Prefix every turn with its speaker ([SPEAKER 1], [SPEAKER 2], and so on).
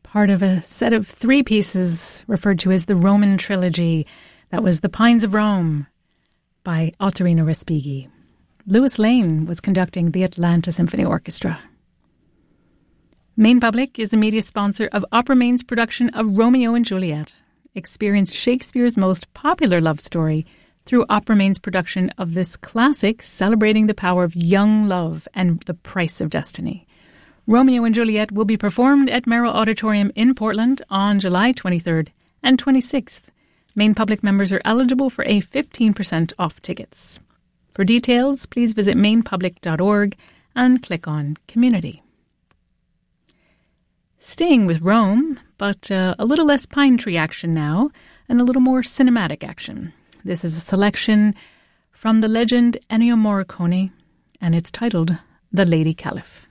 [SPEAKER 1] part of a set of 3 pieces referred to as the Roman Trilogy. That was The Pines of Rome by Ottorino Respighi. Lewis Lane was conducting the Atlanta Symphony Orchestra. Maine Public is a media sponsor of Opera Maine's production of Romeo and Juliet. Experience Shakespeare's most popular love story through Opera Maine's production of this classic celebrating the power of young love and the price of destiny. Romeo and Juliet will be performed at Merrill Auditorium in Portland on July 23rd and 26th. Maine Public members are eligible for a 15% off tickets. For details, please visit mainepublic.org and click on Community. Staying with Rome, but a little less pine tree action now and a little more cinematic action. This is a selection from the legend Ennio Morricone, and it's titled The Lady Caliph.